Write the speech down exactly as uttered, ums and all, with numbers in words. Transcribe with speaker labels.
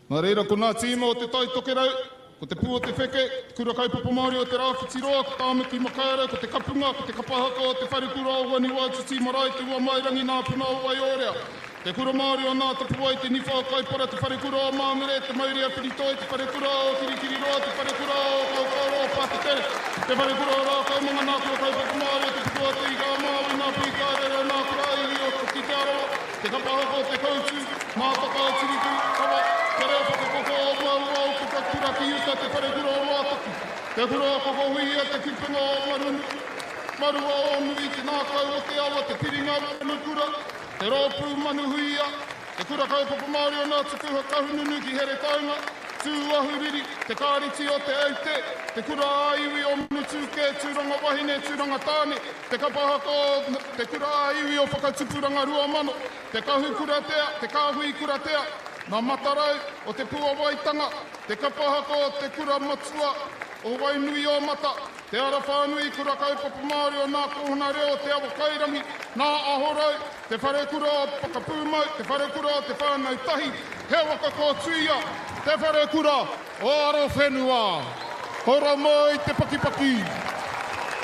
Speaker 1: Nā reira, ko nā tīma o te taitoke rau, ko te pū o te wheke, kura kaupapa Māori o te rāwhitiroa, ko tāmaki makaara, ko te kapunga, ko te kapahaka o te wharikura o wani wātiti marae te ua mairangi nā puna o wai orea. Te kura Māori o nā tapu ai te niwha o kaipara, te wharikura o Māmere, te mauri a Piritoi, te wharikura o Kirikiriroa, te wharikura o Kaukaro o Pātatere, te wharikura o Rākau mga nā kura kaupapa Māori o te pukua te ika Māori, nā pīkārera, nā kura iwi o te Titiaroa, te kapahaka o te kautu, mātaka o tiriku, kawa, te reo whakakoko o Māua o kuka kura ki uta, te wharikura o Wātaki, te kura o kokohuia, te kipunga o Marunu, Marua o Nui, te nākau o te awa, te piringa manukura, te rōpū manuhuia, te kura kaupapa Māori o nā tukuha kahununu ki here taunga, tū ahuriri, te kāriti o te aute, te kura aiwi o mutuke, tūranga wahine, tūranga tāne, te kapahako, te kura aiwi o whakatupuranga rua mano, te kahu kuratea, te kāhui kuratea, nā matarau o te pua waitanga, te kapahako o te kura matua, o wainui o mata, te ara whānui kura kaupapa Māori o nā kohona reo, te awa kairangi, nā ahorau, te wharekura o Pakapūmau, te wharekura o te whānau tahi, he waka ko tuia, te wharekura o Arowhenua. Hora mai te pakipaki.